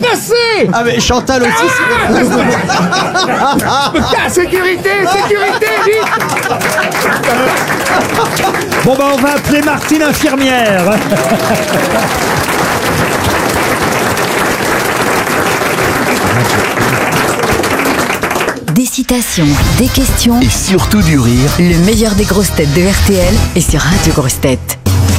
cassé. Ah mais Chantal aussi, Sécurité, vite. Bon bah on va appeler Martine infirmière. Des citations, des questions Et surtout du rire. Le meilleur des grosses têtes de RTL est sur Radio Grosses Têtes.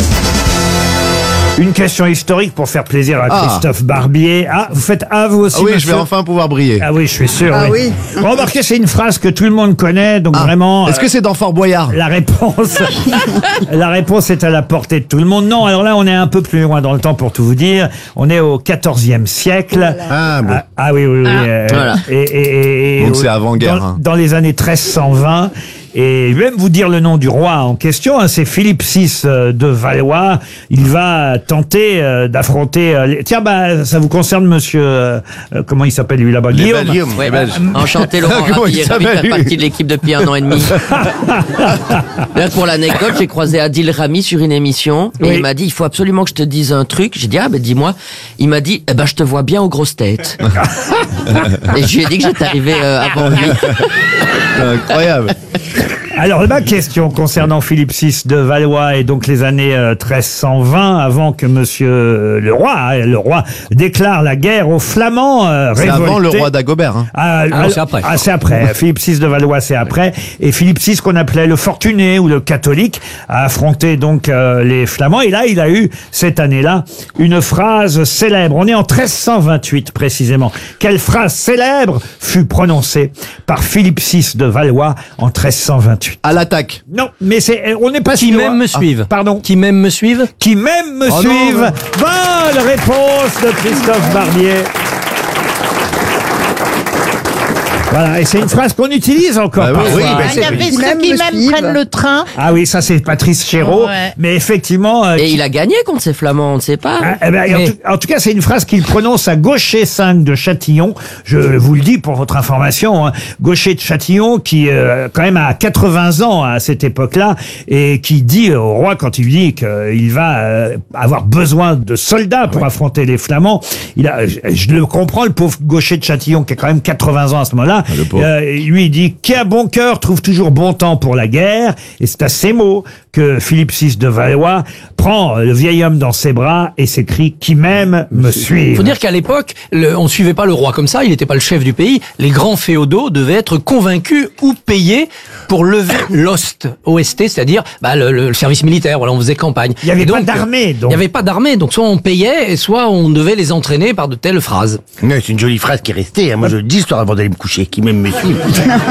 Une question historique pour faire plaisir à Christophe Barbier. Ah, vous faites vous aussi, Ah oui, je monsieur vais enfin pouvoir briller. Ah oui, je suis sûr. Ah oui. Remarquez, c'est une phrase que tout le monde connaît, donc vraiment... Est-ce que c'est dans Fort Boyard? La réponse est à la portée de tout le monde. Non, alors là, on est un peu plus loin dans le temps pour tout vous dire. On est au XIVe siècle. Ah bon. Ah oui. Voilà. Et Donc c'est avant-guerre. Dans les années 1320. Et même vous dire le nom du roi en question, c'est Philippe VI de Valois. Il va tenter d'affronter... Tiens, ça vous concerne, monsieur... comment il s'appelle, lui, là-bas? Guillaume. Ouais, enchanté Laurent Comment Ravi, il ravi de s'appelle, faire partie de l'équipe depuis 1 an et demi. Là, pour l'anecdote, j'ai croisé Adil Rami sur une émission et il m'a dit il faut absolument que je te dise un truc. J'ai dit dis-moi. Il m'a dit je te vois bien aux grosses têtes. Et je lui ai dit que j'étais arrivé avant lui. Incroyable. Alors, ma question concernant Philippe VI de Valois et donc les années 1320, avant que monsieur le roi déclare la guerre aux Flamands C'est révoltés. avant le roi d'Agobert. Hein. c'est après. C'est après. Philippe VI de Valois, c'est après. Et Philippe VI, qu'on appelait le fortuné ou le catholique, a affronté donc les Flamands. Et là, il a eu, cette année-là, une phrase célèbre. On est en 1328, précisément. Quelle phrase célèbre fut prononcée par Philippe VI de Valois en 1328? À l'attaque. Non, mais on n'est pas Qui sûr. même me suivent. Pardon. Qui même me suivent. Qui même me suivent. Bonne réponse de Christophe Barbier. Voilà, et c'est une phrase qu'on utilise encore parfois. Il y avait ceux qui même prennent le train. Ah oui, ça c'est Patrice Chéreau. Ouais. Mais effectivement... Et il a gagné contre ces Flamands, on ne sait pas. En tout cas, c'est une phrase qu'il prononce à Gaucher 5 de Châtillon. Je vous le dis pour votre information. Gaucher de Châtillon, qui quand même a 80 ans à cette époque-là, et qui dit au roi, quand il dit qu'il va avoir besoin de soldats pour affronter les Flamands, je le comprends, le pauvre Gaucher de Châtillon, qui a quand même 80 ans à ce moment-là. Lui, il dit « Qui a bon cœur trouve toujours bon temps pour la guerre ». Et c'est à ces mots que Philippe VI de Valois prend le vieil homme dans ses bras et s'écrie « Qui m'aime me suive ». Il faut dire qu'à l'époque, on ne suivait pas le roi comme ça, il n'était pas le chef du pays. Les grands féodaux devaient être convaincus ou payés pour lever l'OST, c'est-à-dire le service militaire. Voilà, on faisait campagne. Il n'y avait pas d'armée, donc. Il n'y avait pas d'armée, donc soit on payait, et soit on devait les entraîner par de telles phrases. Ouais, c'est une jolie phrase qui est restée. Moi, je le dis histoire avant d'aller me coucher. Qui même me suit.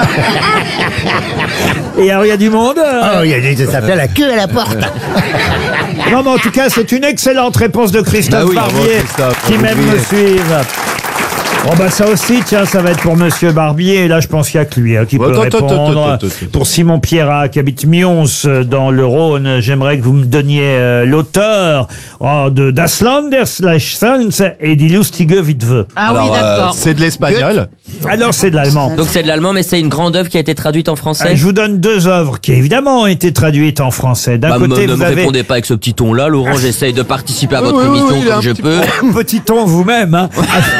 Et alors, il y a du monde Ça fait la queue à la porte. Non, mais en tout cas, c'est une excellente réponse de Christophe bravo, Barbier, Christophe, qui bravo, même me suive. Ça aussi, tiens, ça va être pour monsieur Barbier. Et là, je pense qu'il y a que lui qui peut répondre. Pour Simon Pierrat, qui habite Mions, dans le Rhône, j'aimerais que vous me donniez l'auteur de Das Landers Leichsens et Die lustige Witwe. Ah oui, d'accord. C'est de l'espagnol. Alors, c'est de l'allemand. Donc c'est de l'allemand, mais c'est une grande œuvre qui a été traduite en français. Je vous donne 2 œuvres qui, évidemment, ont été traduites en français. D'un côté, ne vous me avez... répondez pas avec ce petit ton-là, Laurent. J'essaye de participer à votre émission comme je peux. Petit ton vous-même.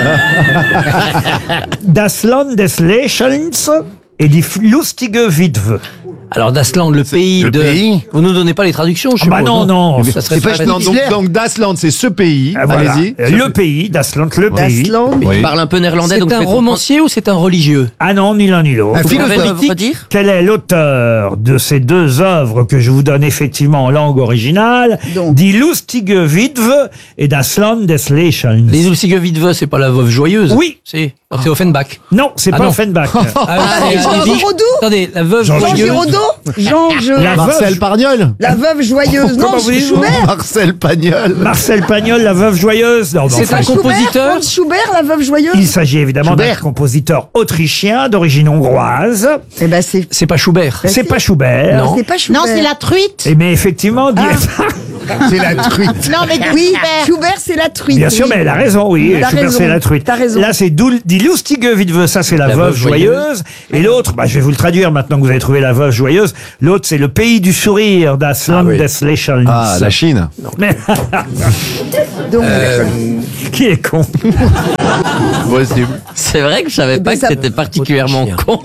Das Land des Lächelns et Die lustige Witwe. Alors Dasland, le pays le de... pays. Vous nous donnez pas les traductions, je suppose. Non. Ça serait pas Donc Dasland, c'est ce pays. Voilà. Allez-y. Le pays, Das Land, le pays. Il parle un peu néerlandais, C'est donc je un vais comprendre. romancier ou c'est un religieux? Ah non, ni l'un ni l'autre. Vous pouvez me redire? Quel est l'auteur de ces 2 œuvres que je vous donne effectivement en langue originale? Die lustige Witwe et Das Land des Lächelns. Les Lustige Witwe, c'est pas la veuve joyeuse? Oui. C'est Offenbach. Non, c'est pas non. Offenbach. Jean Giraudoux. Attendez, la veuve Jean Jean joyeuse. Giraudoux. Marcel Pagnol. La veuve joyeuse. Non, Comment voulez-vous Schubert. Marcel Pagnol. Marcel Pagnol, la veuve joyeuse. Non, C'est un compositeur. Franz Schubert, la veuve joyeuse. Il s'agit évidemment d'un compositeur autrichien d'origine hongroise. Eh ben c'est. C'est pas Schubert. C'est pas Schubert. Non. C'est pas Schubert. Non, c'est la truite. Et mais effectivement, C'est la truite. Non, mais Oui, Schubert, c'est la truite. bien sûr, oui. mais elle a raison, oui. T'as Schubert, raison. c'est la truite. T'as raison. Là, c'est Die lustige Witwe, ça c'est la veuve joyeuse. Et l'autre, je vais vous le traduire maintenant que vous avez trouvé la veuve joyeuse. joyeuse. L'autre, c'est le pays du sourire, Das Land des Lächelns. Ah, la Chine. Donc, Qui est con? Possible. C'est vrai que je savais pas que ça- t'étais particulièrement con.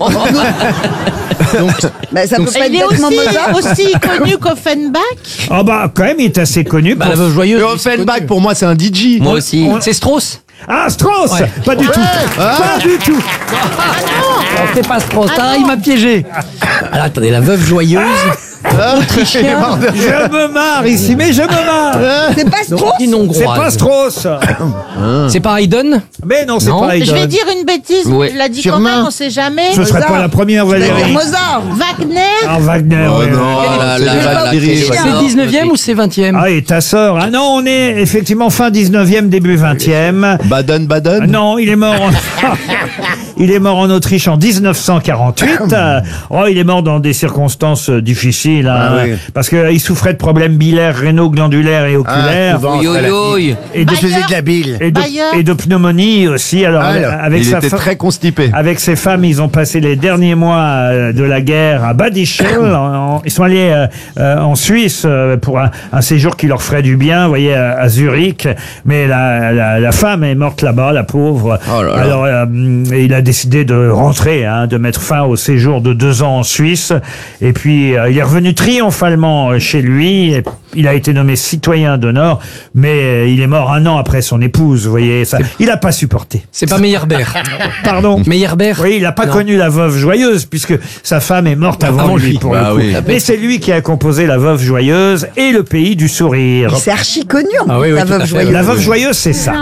bah, ça peut pas Il est être bêtement Mozart. aussi connu qu'Offenbach. Ah bah, quand même, il est assez connu. Bah, pour- la veuve joyeuse. Le Offenbach, pour moi, c'est un DJ. Moi aussi. C'est Strauss. Ah, Strauss! Ouais. Pas du tout. Pas du tout. C'est pas Strauss. Ah, il m'a piégé. Alors, attendez, la veuve joyeuse. Autrichien. Je me marre ici, mais je me marre. C'est pas Strauss. D'origine hongroise. C'est pas Strauss. C'est pas Haydn. Mais non, c'est Non. pas Je vais Haydn. dire une bêtise, Ouais. je l'ai dit Sûrement. quand même, on sait jamais. Ce serait Mozart. pas la première, C'est Valérie. Mozart. Wagner. Ah, Wagner. Oh oui. non, Oh là c'est là des là là, Valkyries. quel C'est énorme 19e ou c'est 20e? Ah, et ta sœur. Ah non, on est effectivement fin 19e, début 20e. Baden-Baden. Non, il est mort il est mort en Autriche en 1948. Oh, il est mort dans des circonstances difficiles, hein, Ah oui. parce qu'il souffrait de problèmes biliaires, rénaux, glandulaires et oculaires. souvent. Yo yo yo. et, de, Je faisais de la bile. Bayer. et de pneumonie aussi. Alors, Alors, avec Il sa était fa- très constipé. Avec ses femmes, ils ont passé les derniers mois de la guerre à Bad Ischl. Ils sont allés en Suisse pour un séjour qui leur ferait du bien, vous voyez, à Zurich. Mais la femme est morte là-bas, la pauvre. Oh là là. Alors, il a décidé de rentrer, hein, de mettre fin au séjour de 2 ans en Suisse. Et puis, il est revenu triomphalement chez lui. Et il a été nommé citoyen d'honneur, mais il est mort 1 an après son épouse, vous voyez. Ça, il n'a pas supporté. C'est pas Meyerbeer. Pardon. Meyerbeer. Oui, il n'a pas Non. connu la veuve joyeuse puisque sa femme est morte avant Avant lui. lui. Pour Bah le coup. oui. Mais c'est lui qui a composé la veuve joyeuse et le pays du sourire. C'est archi connu, Ah oui, oui, la tout veuve à fait, joyeuse. La veuve joyeuse, c'est ça.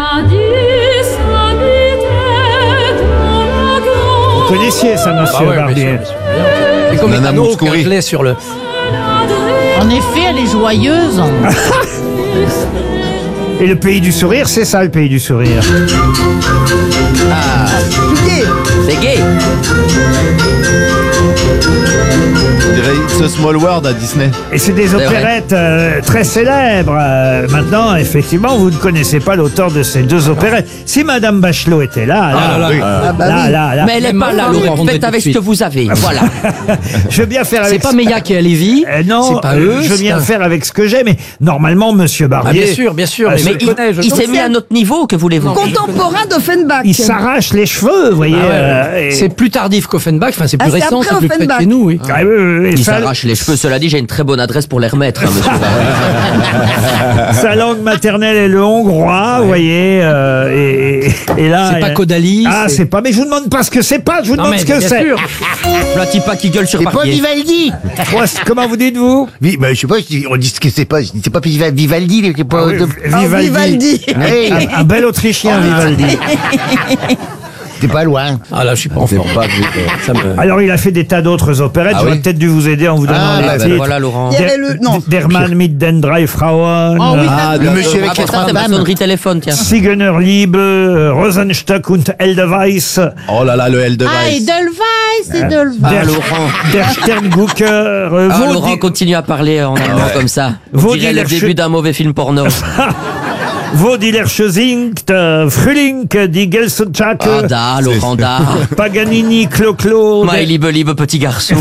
Vous connaissiez ça, monsieur Ah ouais, bien Barbier? sûr, bien sûr. C'est comme Nana les anneaux Mouskouri. qu'un lait sur le. En effet, elle est joyeuse. Et le pays du sourire, c'est ça, le pays du sourire. Expliquez. C'est gay. On dirait It's a Small World à Disney. Et c'est des vrai. opérettes très célèbres. Maintenant, effectivement, vous ne connaissez pas l'auteur de ces 2 opérettes. Si Madame Bachelot était là, Ah là là. Ah bah oui. là, Mais elle est Même pas là, moi, je Laurent. répondrai Faites tout de avec ce suite. que vous avez. Voilà. je veux bien faire C'est avec pas Meillac et Lévy. non, c'est pas eux. je c'est viens un- faire avec ce que j'ai, mais normalement, Monsieur Ah, Barbier, bien sûr, bien sûr. Ah, mais Mais je le connais, je il le s'est connais. mis à notre niveau, que voulez-vous? Contemporain d'Offenbach. il s'arrache les cheveux, vous voyez. Ah ouais, et- C'est plus tardif qu'Offenbach, enfin c'est plus Ah, c'est récent, après c'est plus près de Offenbach. chez nous, oui. Ah, oui, oui, oui, Il sa, s'arrache les cheveux. Cela dit, j'ai une très bonne adresse pour les remettre, hein, monsieur Barbier. sa langue maternelle est le hongrois, vous voyez. Et là, C'est pas Caudalie. Ah, c'est pas. Mais je vous demande pas ce que c'est pas. Je vous Non demande mais ce que bien c'est. sûr. La tipa qui gueule sur C'est pas Barbier. Vivaldi. Moi, comment vous dites-vous? Je sais pas, on dit ce que c'est pas. C'est pas Vivaldi, c'est pas. Ah oui, Ah, Vivaldi. Hey, Un bel Autrichien, Vivaldi. t'es pas loin. Ah là, je suis pas en forme. Ça me- Alors, il a fait des tas d'autres opérettes. Ah J'aurais oui. peut-être dû vous aider en vous donnant Ah, les bah, titres. Voilà, Laurent. Il y avait le. Non. Der Mann mit den drei Frauen. Oh oui, Ah, Le monsieur avec Ah, les pour ça, 3 c'est ma femmes. sonnerie téléphone, tiens. Siegener Liebe, Rosenstock und Edelweiss, Oh là là, le L de Ah, Weiss. Edelweiss, Edelweiss. Ah, Laurent. der Sterngucker, Ah, Laurent, continue à parler en allemand comme ça. On Vos dirait le dealers- début d'un mauvais film porno. Vodilerche singt, Frühling, die Gelsenschake, Ah, da, Laurent, da. Paganini, Clo-Clo. My liebe petit garçon.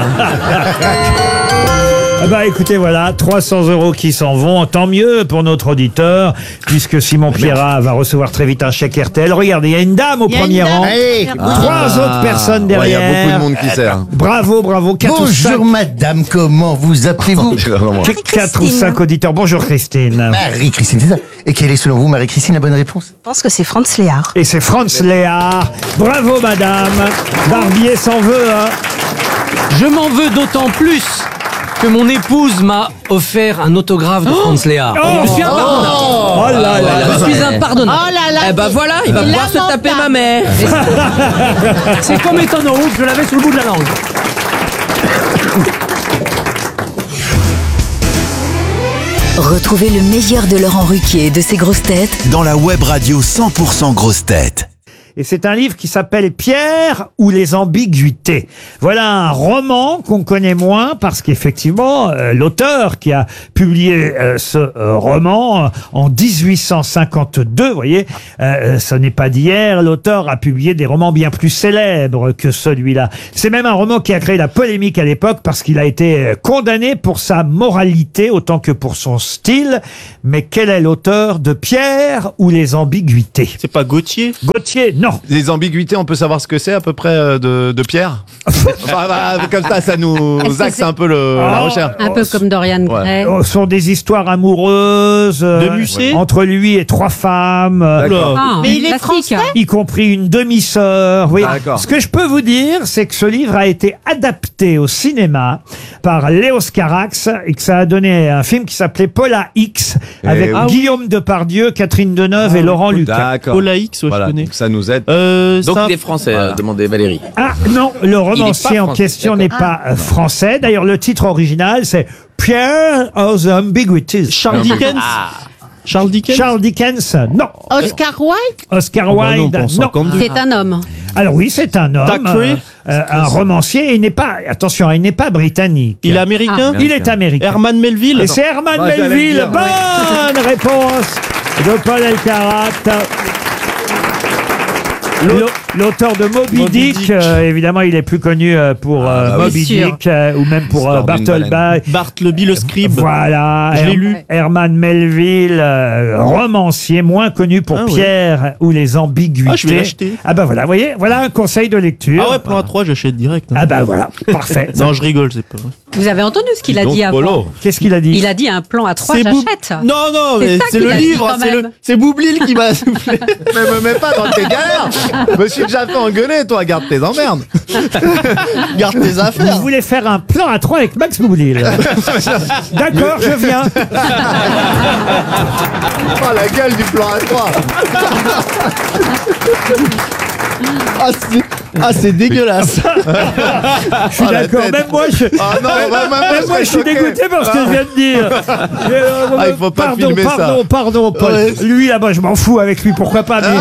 Ah bah écoutez, voilà, 300 € qui s'en vont. Tant mieux pour notre auditeur, puisque Simon Pierrat va recevoir très vite un chèque RTL. Regardez, il y a une dame au Il y a une premier dame. rang. Hey, 3 autres personnes Ouais, il y derrière. a beaucoup de monde qui sert. Bravo, bravo. 4 ou 5, bonjour madame, comment vous appelez-vous? 4 ou 5 auditeurs. Bonjour Christine. Marie-Christine, c'est ça. Et quelle est selon vous, Marie-Christine, la bonne réponse? Je pense que c'est Franz Léard. Et c'est Franz Léard. Bravo madame. Barbier s'en veut, hein. Je m'en veux d'autant plus que mon épouse m'a offert un autographe de Franz Léard. Je suis impardonnable. Oh là là. Je suis impardonnable. Oh là là. Eh ben voilà, il va c'est pouvoir se taper ma mère. C'est comme étant en route, je l'avais sous le bout de la langue. Retrouvez le meilleur de Laurent Ruquier et de ses grosses têtes dans la web radio 100% grosses têtes. et c'est un livre qui s'appelle Pierre ou les ambiguïtés. Voilà un roman qu'on connaît moins parce qu'effectivement, l'auteur qui a publié ce roman en 1852, vous voyez, ce n'est pas d'hier, l'auteur a publié des romans bien plus célèbres que celui-là. C'est même un roman qui a créé la polémique à l'époque parce qu'il a été condamné pour sa moralité autant que pour son style. Mais quel est l'auteur de Pierre ou les ambiguïtés? C'est pas Gauthier? Gauthier, non. Les ambiguïtés, on peut savoir ce que c'est à peu près de Pierre? Comme ça nous axe un peu la recherche. Un peu comme Dorian Gray. Ce sont des histoires amoureuses entre lui et 3 femmes, Mais il est français, y compris une demi-sœur. Oui. D'accord. Ce que je peux vous dire, c'est que ce livre a été adapté au cinéma par Léos Carax et que ça a donné un film qui s'appelait Paula X avec Guillaume Depardieu, Catherine Deneuve et Laurent Lucas. D'accord. Paula X, ouais, Voilà, je connais. donc ça nous aide. Donc il est français, demandait Valérie. Ah non, le romancier en français, question n'est pas français. D'ailleurs, le titre original, c'est Pierre or the Ambiguities. Charles Dickens. Charles Dickens. Charles Dickens, non. Oscar Wilde. Oscar bah non, Wilde, pour non. 52. C'est un homme. Alors oui, c'est un homme, Thackeray. un romancier. Et il n'est pas, attention, il n'est pas britannique. Il est américain. Il est américain. Herman Melville. Et c'est Herman Ouais, j'allais Melville. le dire, Bonne réponse de Paul Elkarat. L'auteur de Moby Dick, évidemment, il est plus connu pour Moby sûr. Dick ou même pour Histoire d'une Bartleby. Bartleby le scribe. Voilà, Je l'ai lu. Herman Melville, romancier, moins connu pour Ah ouais. Pierre ou les ambiguïtés. Ah, je vais l'acheter. Ah bah voilà, vous voyez, voilà un conseil de lecture. Ah ouais, plan A3, j'achète direct. hein. Ah bah voilà, parfait. Non, je rigole, c'est pas vrai. Vous avez entendu ce qu'il a Donc, dit avant? Polo. Qu'est-ce qu'il a dit? Il a dit un plan à 3, Boub- j'achète. Non, non, C'est mais ça c'est qu'il le a dit livre, quand même. c'est Boublil qui m'a soufflé. Mais me mets pas dans tes galères. Je me suis déjà fait engueuler, toi, garde tes emmerdes. Garde tes Vous affaires. voulez faire un plan à 3 avec Max Boublil? D'accord, je viens. Oh, la gueule du plan à 3. Ah, c'est dégueulasse. Je suis d'accord. tête. Même moi, je, Ah non, même moi, je suis dégoûté par ce que je viens de dire. Ah, il faut pas pardon, filmer ça. pardon, Paul. Ouais. Lui, là-bas, je m'en fous avec lui. Pourquoi pas? Mais,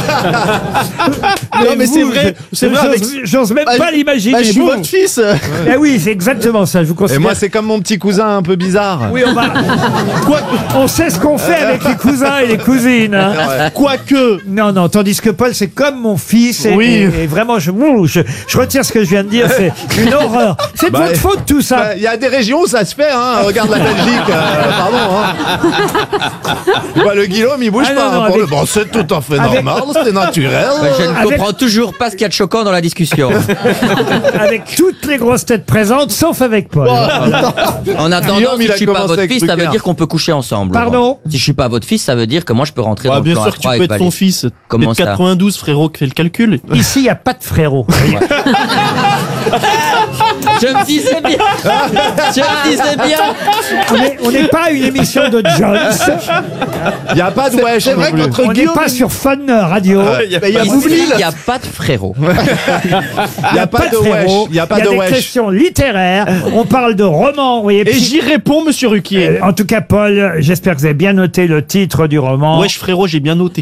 Non, mais c'est vrai, c'est vrai avec- J'ose même Bah, pas l'imaginer. Bah, je suis Vous. votre fils. Eh oui, c'est exactement ça. Je vous Et considère. moi, c'est comme mon petit cousin un peu bizarre. Oui, on sait ce qu'on fait avec les cousins et les cousines. Hein. Quoique. Non, tandis que Paul, c'est comme mon fils. Et, Oui. et vraiment, je retire ce que je viens de dire. C'est une horreur. C'est de Bah, votre faute, tout ça. Il y a des régions où ça se fait, hein. Regarde la Belgique, pardon. Hein. Tu vois, le Guillaume, il bouge Ah, pas. non, hein, pour avec- le... Bon, c'est tout à fait avec- normal, c'est naturel. Je ne Avec- comprends toujours pas ce qu'il y a de choquant dans la discussion. Avec toutes les grosses têtes présentes, sauf avec Paul. En attendant, Guillaume, si il je a suis pas commencé votre avec fils, ça veut Drucker. dire qu'on peut coucher ensemble. Pardon Laurent. Si je suis pas votre fils, ça veut dire que moi je peux rentrer dans Ah, le bien plan sûr que tu A3 peux avec être son Valérie. fils. Comment T'es de ça 92, frérot, fais le calcul. Ici, il n'y a pas de frérot. Je me disais bien. Je me disais bien. On n'est pas une émission de Jones. Il n'y a pas de wesh. C'est vrai non que plus. notre On n'est Guillaume. pas sur Fun Radio. Il y a Ici, Boublil. il n'y a pas de frérot. Il n'y a pas de wesh. Il n'y a pas de des wesh. questions littéraires. On parle de romans. Vous voyez, Et puis- j'y réponds, monsieur Ruquier. En tout cas, Paul, j'espère que vous avez bien noté le titre du roman. Wesh, frérot, j'ai bien noté.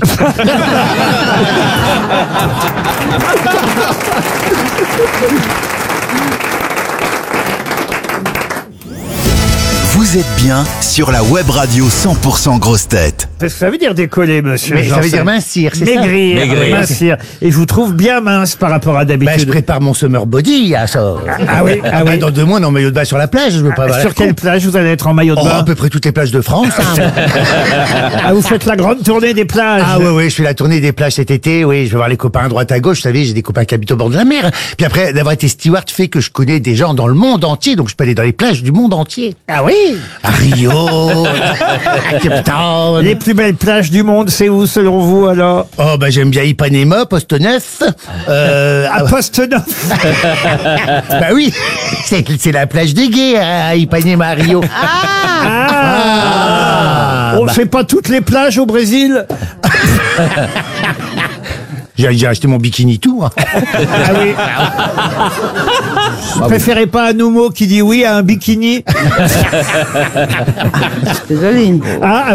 Vous êtes bien sur la web radio 100% grosse tête. Qu'est-ce que ça veut dire décoller, monsieur? Mais ça veut Janssen? dire mincir, c'est ça? Maigrir. Maigrir. Mincir. Et je vous trouve bien mince par rapport à Bah, je d'habitude. prépare mon summer body à ça. Ah oui, ah oui. Dans 2 mois, on est en maillot de bain sur la plage, je veux pas avoir Sur l'air quelle con. plage vous allez être en maillot de Oh, bain? à peu près toutes les plages de France. hein. Ah, vous faites la grande tournée des plages. Ah ouais, je fais la tournée des plages cet été, oui, je vais voir les copains à droite à gauche, vous savez, j'ai des copains qui habitent au bord de la mer. Puis après, d'avoir été steward fait que je connais des gens dans le monde entier, donc je peux aller dans les plages du monde entier. Ah oui. À Rio, à Cape Town. Les plus belles plages du monde, c'est où selon vous alors? Oh, bah j'aime bien Ipanema, Poste Neuf. À Poste-Neuf. Bah oui, c'est la plage des gays à Ipanema, à Rio. On ne fait pas toutes les plages au Brésil? J'ai acheté mon bikini tout. hein. Ah oui. Vous préférez pas un Noumo qui dit oui à un bikini? C'est joli. Ah,